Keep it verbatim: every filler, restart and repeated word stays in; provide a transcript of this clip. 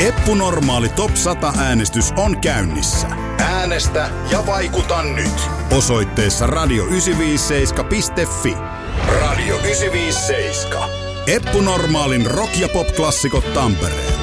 Eppu Normaali Top sata -äänestys on käynnissä. Äänestä ja vaikuta nyt. Osoitteessa radio yhdeksänsataaviisikymmentäseitsemän piste fi. Radio yhdeksänsataaviisikymmentäseitsemän. Eppu Normaalin rock- ja pop-klassikot Tampereella.